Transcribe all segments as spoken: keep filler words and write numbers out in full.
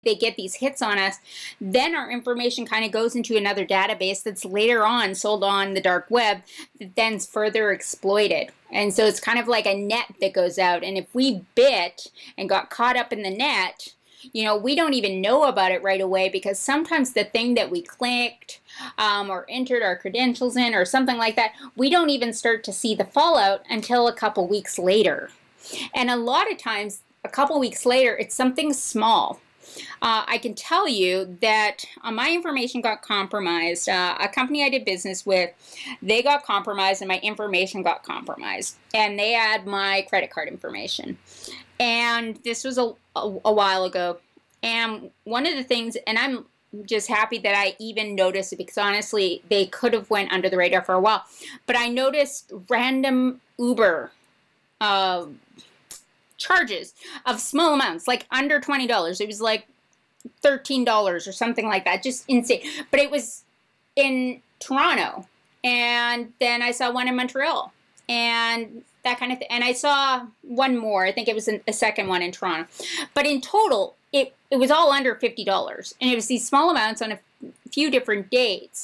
they get these hits on us, then our information kind of goes into another database that's later on sold on the dark web, that then's further exploited. And so it's kind of like a net that goes out. And if we bit and got caught up in the net, you know, we don't even know about it right away, because sometimes the thing that we clicked um, or entered our credentials in or something like that, we don't even start to see the fallout until a couple weeks later. And a lot of times, a couple weeks later, it's something small. Uh, I can tell you that uh, my information got compromised. Uh, a company I did business with, they got compromised and my information got compromised. And they had my credit card information. And this was a, a, a while ago. And one of the things, and I'm just happy that I even noticed it, because honestly, they could have went under the radar for a while. But I noticed random Uber uh, charges of small amounts, like under twenty dollars. It was like thirteen dollars or something like that, just insane. But it was in Toronto, and then I saw one in Montreal, and that kind of thing. And I saw one more, I think it was a second one in Toronto. But in total, it, it was all under fifty dollars. And it was these small amounts on a few different dates.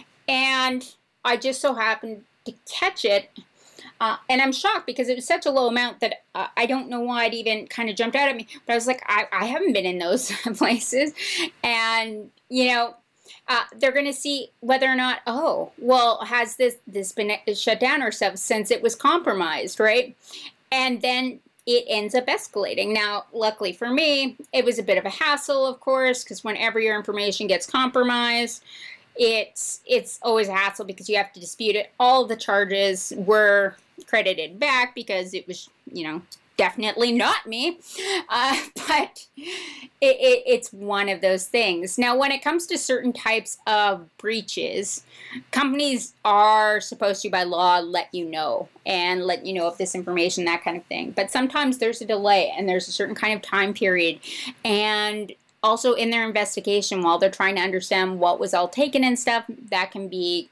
And I just so happened to catch it. Uh, and I'm shocked, because it was such a low amount that uh, I don't know why it even kind of jumped out at me. But I was like, I, I haven't been in those places. And, you know, uh, they're going to see whether or not, oh, well, has this, this been shut down or stuff since it was compromised, right? And then it ends up escalating. Now, luckily for me, it was a bit of a hassle, of course, because whenever your information gets compromised, it's it's always a hassle, because you have to dispute it. All the charges were credited back, because it was, you know, definitely not me. Uh, but it, it, it's one of those things. Now, when it comes to certain types of breaches, companies are supposed to, by law, let you know and let you know of this information, that kind of thing. But sometimes there's a delay, and there's a certain kind of time period. And also in their investigation, while they're trying to understand what was all taken and stuff, that can be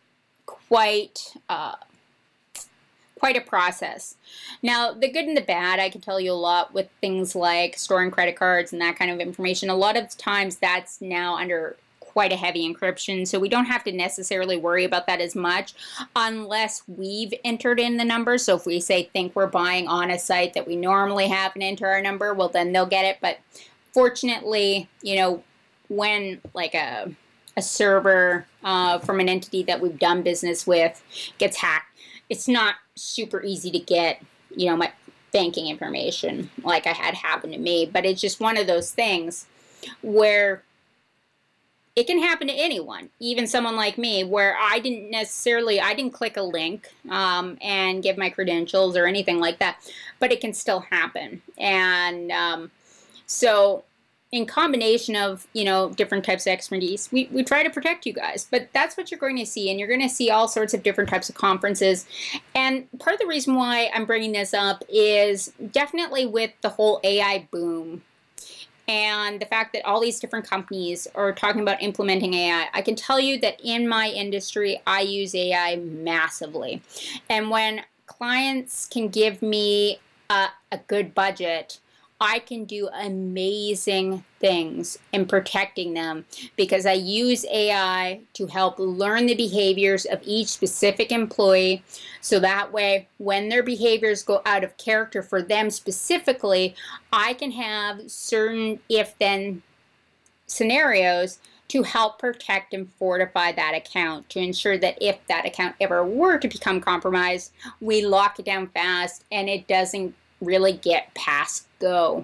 quite uh, quite a process. Now, the good and the bad, I can tell you a lot with things like storing credit cards and that kind of information. A lot of times that's now under quite a heavy encryption, so we don't have to necessarily worry about that as much unless we've entered in the number. So if we say think we're buying on a site that we normally haven't enter our number, well, then they'll get it. But fortunately, you know, when like a, a server uh, from an entity that we've done business with gets hacked, it's not super easy to get, you know, my banking information like I had happen to me. But it's just one of those things where it can happen to anyone, even someone like me, where I didn't necessarily, I didn't click a link um, and give my credentials or anything like that, but it can still happen. And um, so in combination of, you know, different types of expertise, we, we try to protect you guys. But that's what you're going to see. And you're going to see all sorts of different types of conferences. And part of the reason why I'm bringing this up is definitely with the whole A I boom and the fact that all these different companies are talking about implementing A I. I can tell you that in my industry, I use A I massively. And when clients can give me a, a good budget, I can do amazing things in protecting them, because I use A I to help learn the behaviors of each specific employee, so that way when their behaviors go out of character for them specifically, I can have certain if-then scenarios to help protect and fortify that account, to ensure that if that account ever were to become compromised, we lock it down fast and it doesn't really get past go.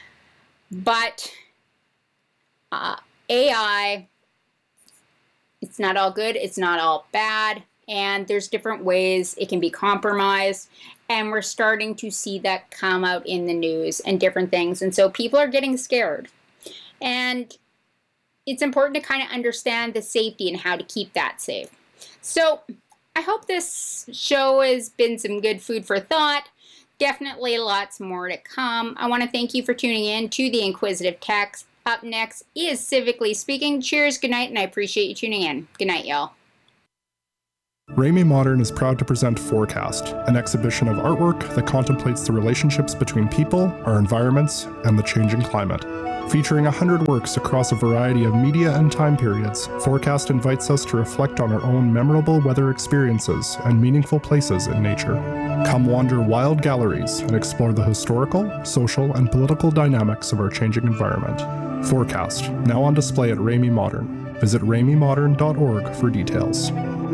But uh, A I, it's not all good, it's not all bad, and there's different ways it can be compromised, and we're starting to see that come out in the news and different things, and so people are getting scared. And it's important to kind of understand the safety and how to keep that safe. So I hope this show has been some good food for thought. Definitely lots more to come. I want to thank you for tuning in to The Inquisitive Techs. Up next is Civically Speaking. Cheers, good night, and I appreciate you tuning in. Good night, y'all. Ramie Modern is proud to present Forecast, an exhibition of artwork that contemplates the relationships between people, our environments, and the changing climate. Featuring one hundred works across a variety of media and time periods, Forecast invites us to reflect on our own memorable weather experiences and meaningful places in nature. Come wander wild galleries and explore the historical, social, and political dynamics of our changing environment. Forecast, now on display at Ramey Modern. Visit ramey modern dot org for details.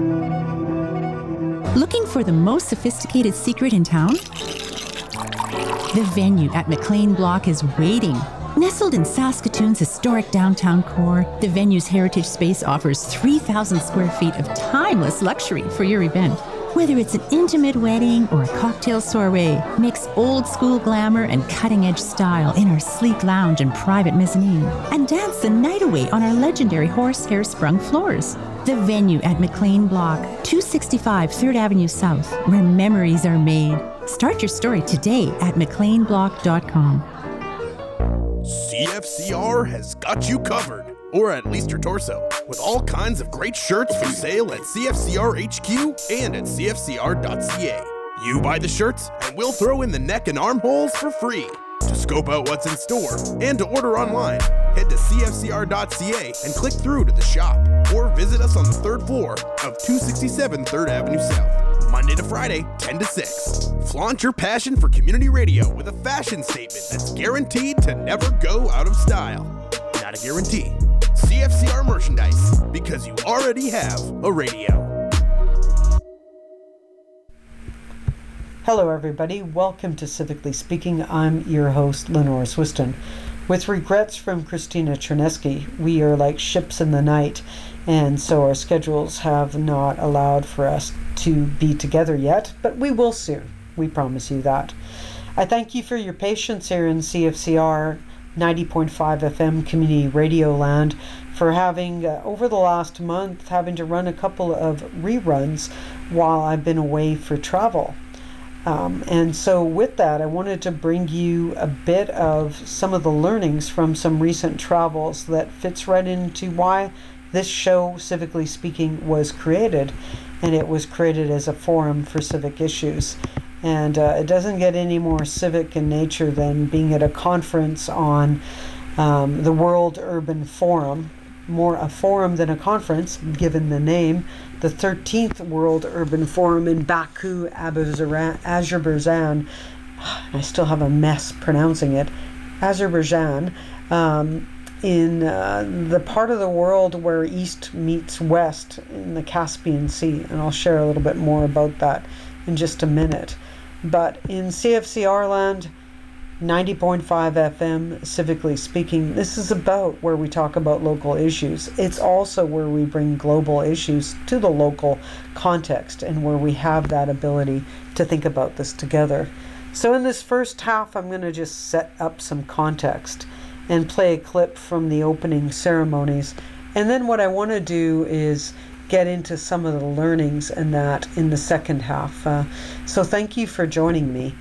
Looking for the most sophisticated secret in town? The venue at McLean Block is waiting. Nestled in Saskatoon's historic downtown core, the venue's heritage space offers three thousand square feet of timeless luxury for your event. Whether it's an intimate wedding or a cocktail soiree, mix old school glamour and cutting edge style in our sleek lounge and private mezzanine, and dance the night away on our legendary horsehair sprung floors. The venue at McLean Block, two sixty-five third Avenue South, where memories are made. Start your story today at mclean block dot com. C F C R has got you covered, or at least your torso, with all kinds of great shirts for sale at C F C R H Q and at c f c r dot c a. You buy the shirts, and we'll throw in the neck and armholes for free. To scope out what's in store and to order online, head to c f c r dot c a and click through to the shop, or visit us on the third floor of two sixty-seven third Avenue South, Monday to Friday, ten to six. Flaunt your passion for community radio with a fashion statement that's guaranteed to never go out of style. Not a guarantee. C F C R merchandise, because you already have a radio. Hello everybody, welcome to Civically Speaking. I'm your host, Lenore Swiston. With regrets from Christina Chernesky, we are like ships in the night, and so our schedules have not allowed for us to be together yet, but we will soon. We promise you that. I thank you for your patience here in C F C R ninety point five F M Community Radio Land, for having, uh, over the last month, having to run a couple of reruns while I've been away for travel. Um, and so with that, I wanted to bring you a bit of some of the learnings from some recent travels that fits right into why this show, Civically Speaking, was created. And it was created as a forum for civic issues. And uh, it doesn't get any more civic in nature than being at a conference on um, the World Urban Forum. More a forum than a conference, given the name. The thirteenth World Urban Forum in Baku, Azerbaijan. I still have a mess pronouncing it. Azerbaijan. Um, in uh, the part of the world where East meets West in the Caspian Sea. And I'll share a little bit more about that in just a minute. But in C F C R land, ninety point five F M, Civically Speaking, this is about where we talk about local issues. It's also where we bring global issues to the local context and where we have that ability to think about this together. So in this first half, I'm going to just set up some context and play a clip from the opening ceremonies. And then what I want to do is get into some of the learnings and that in the second half. Uh, so thank you for joining me.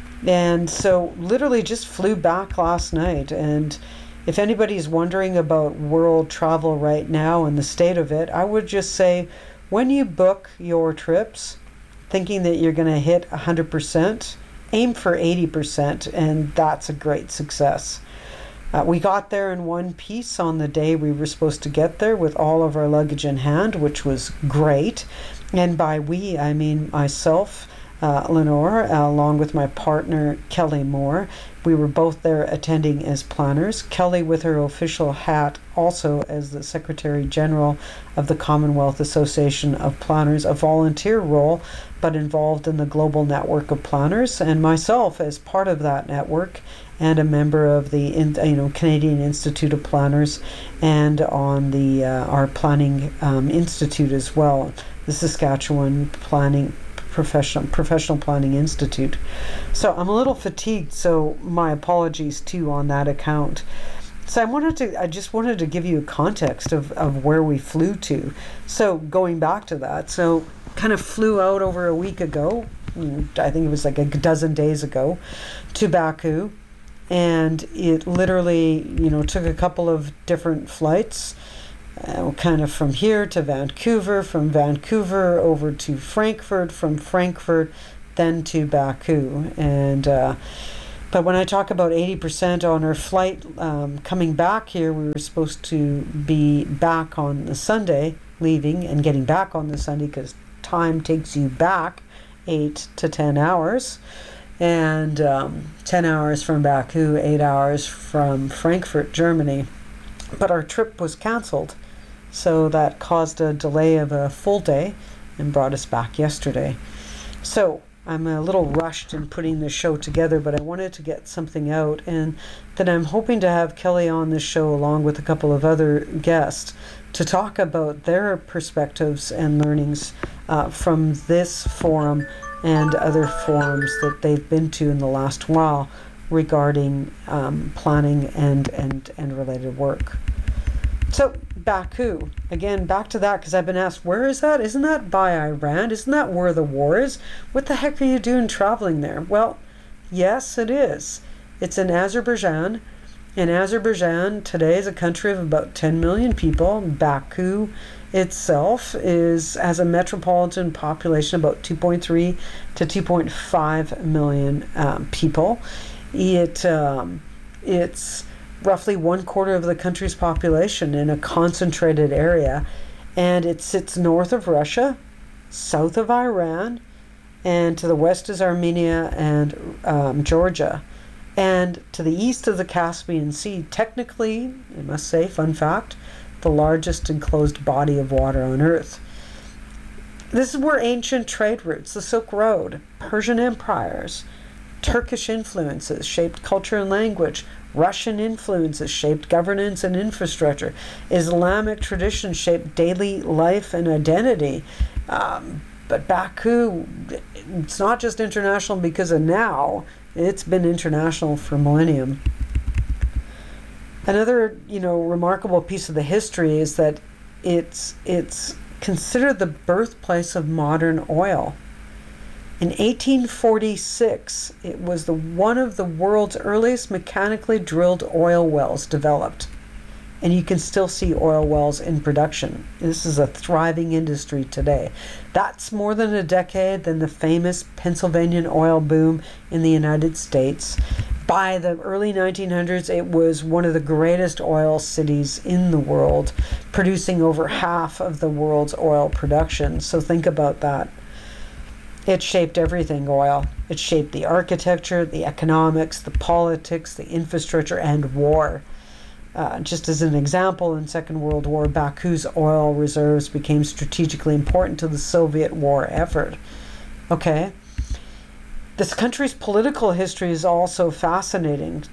And so literally just flew back last night. And if anybody's wondering about world travel right now and the state of it, I would just say, when you book your trips, thinking that you're going to hit one hundred percent, aim for eighty percent, and that's a great success. Uh, we got there in one piece on the day we were supposed to get there with all of our luggage in hand, which was great. And by we, I mean myself, uh, Lenore, uh, along with my partner, Kelly Moore. We were both there attending as planners. Kelly with her official hat also as the Secretary General of the Commonwealth Association of Planners, a volunteer role, but involved in the global network of planners, and myself as part of that network and a member of the you know Canadian Institute of Planners, and on the uh, our Planning um, Institute as well, the Saskatchewan Planning Professional Professional Planning Institute. So I'm a little fatigued, so my apologies too on that account. So I wanted to I just wanted to give you a context of, of where we flew to. So going back to that, so kind of flew out over a week ago, I think it was like a dozen days ago, to Baku. And it literally, you know, took a couple of different flights, uh, kind of from here to Vancouver, from Vancouver over to Frankfurt, from Frankfurt, then to Baku. And uh, But when I talk about eighty percent on our flight um, coming back here, we were supposed to be back on the Sunday, leaving and getting back on the Sunday because time takes you back eight to ten hours. And um, ten hours from Baku, eight hours from Frankfurt, Germany. But our trip was canceled. So that caused a delay of a full day and brought us back yesterday. So I'm a little rushed in putting the show together, but I wanted to get something out, and that I'm hoping to have Kelly on this show along with a couple of other guests to talk about their perspectives and learnings uh, from this forum and other forums that they've been to in the last while regarding um, planning and, and, and related work. So Baku, again, back to that, because I've been asked, where is that? Isn't that by Iran? Isn't that where the war is? What the heck are you doing traveling there? Well, yes, it is. It's in Azerbaijan. And Azerbaijan today is a country of about ten million people. Baku itself is has a metropolitan population about two point three to two point five million um, people. It um, it's roughly one quarter of the country's population in a concentrated area, and it sits north of Russia, south of Iran, and to the west is Armenia and um, Georgia, and to the east of the Caspian Sea. Technically, I must say, fun fact, the largest enclosed body of water on Earth. This is where ancient trade routes, the Silk Road, Persian empires, Turkish influences shaped culture and language, Russian influences shaped governance and infrastructure, Islamic traditions shaped daily life and identity. Um, but Baku, it's not just international because of now, it's been international for millennium. Another, you know, remarkable piece of the history is that it's it's considered the birthplace of modern oil. In eighteen forty-six, it was the one of the world's earliest mechanically drilled oil wells developed. And you can still see oil wells in production. This is a thriving industry today. That's more than a decade than the famous Pennsylvania oil boom in the United States. By the early nineteen hundreds, it was one of the greatest oil cities in the world, producing over half of the world's oil production. So think about that. It shaped everything, oil. It shaped the architecture, the economics, the politics, the infrastructure, and war. Uh, just as an example, in Second World War, Baku's oil reserves became strategically important to the Soviet war effort. Okay. This country's political history is also fascinating.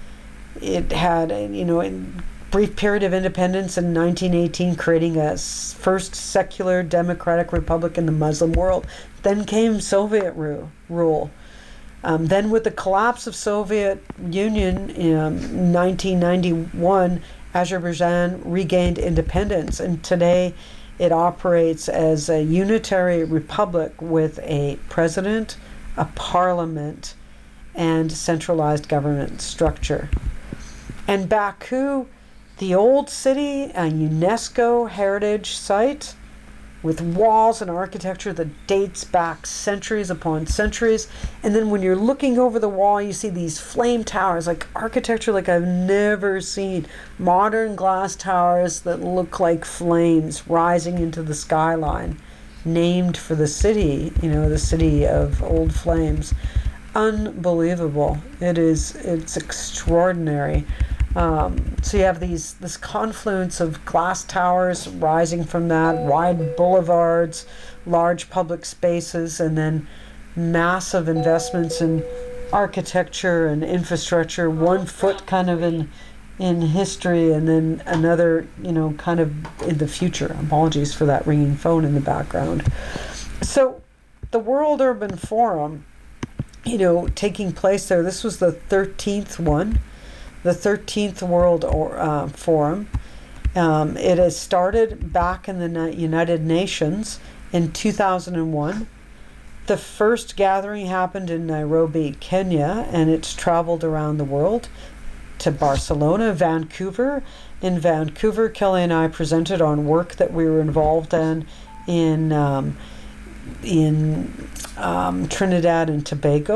It had, you know, a brief period of independence in nineteen eighteen, creating a first secular democratic republic in the Muslim world. Then came Soviet ru- rule. Um, then with the collapse of Soviet Union in nineteen ninety-one, Azerbaijan regained independence, and today it operates as a unitary republic with a president, a parliament, and centralized government structure. And Baku, the old city, a UNESCO heritage site with walls and architecture that dates back centuries upon centuries. And then when you're looking over the wall, you see these flame towers, like architecture like I've never seen. Modern glass towers that look like flames rising into the skyline, named for the city, you know, the city of old flames. Unbelievable. It is, it's extraordinary. Um, so you have these this confluence of glass towers rising from that, wide boulevards, large public spaces, and then massive investments in architecture and infrastructure, one foot kind of in in history and then another, you know, kind of in the future. Apologies for that ringing phone in the background. So the World Urban Forum, you know, taking place there, this was the thirteenth one. The thirteenth World uh, Forum. Um, it has started back in the United Nations in two thousand one. The first gathering happened in Nairobi, Kenya, and it's traveled around the world to Barcelona, Vancouver. In Vancouver, Kelly and I presented on work that we were involved in in, um, in um, Trinidad and Tobago,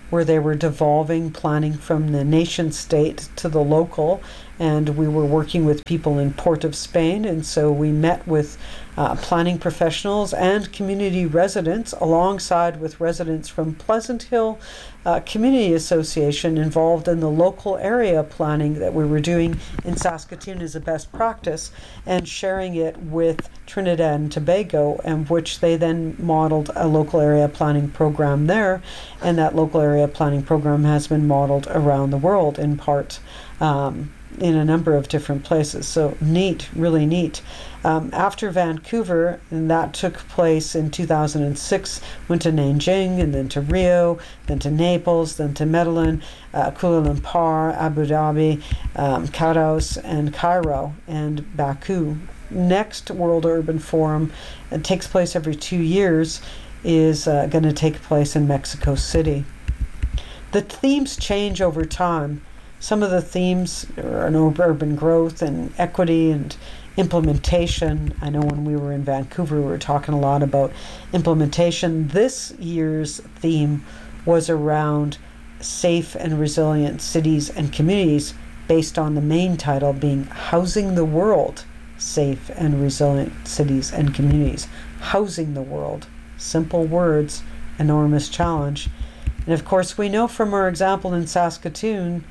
where they were devolving planning from the nation state to the local. And we were working with people in Port of Spain, and so we met with uh, planning professionals and community residents alongside with residents from Pleasant Hill uh, Community Association involved in the local area planning that we were doing in Saskatoon as a best practice, and sharing it with Trinidad and Tobago, and which they then modeled a local area planning program there, and that local area planning program has been modeled around the world in part. Um, in a number of different places. So neat, really neat. Um, after Vancouver, and that took place in two thousand six, went to Nanjing, and then to Rio, then to Naples, then to Medellin, uh, Kuala Lumpur, Abu Dhabi, um, Karaos, and Cairo, and Baku. Next World Urban Forum, it takes place every two years, is uh, going to take place in Mexico City. The themes change over time. Some of the themes are urban growth and equity and implementation. I know when we were in Vancouver, we were talking a lot about implementation. This year's theme was around safe and resilient cities and communities, based on the main title being Housing the World, Safe and Resilient Cities and Communities. Housing the world. Simple words, enormous challenge. And of course, we know from our example in Saskatoon,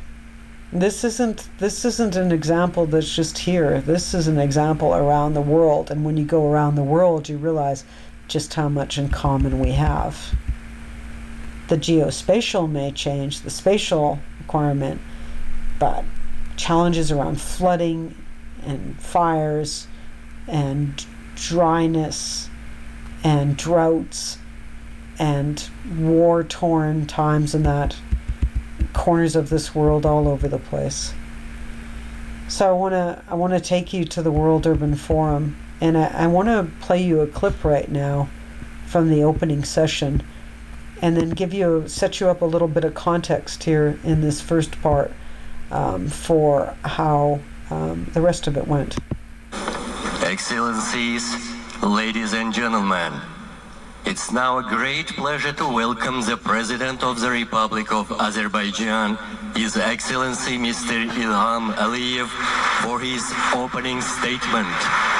This isn't this isn't an example that's just here. This is an example around the world. And when you go around the world, you realize just how much in common we have. The geospatial may change, the spatial requirement, but challenges around flooding and fires and dryness and droughts and war-torn times in that corners of this world all over the place. So I want to I want to take you to the World Urban Forum, and I, I want to play you a clip right now from the opening session, and then give you set you up a little bit of context here in this first part um, for how um, the rest of it went. Excellencies, ladies and gentlemen, it's now a great pleasure to welcome the President of the Republic of Azerbaijan, His Excellency Mister Ilham Aliyev, for his opening statement.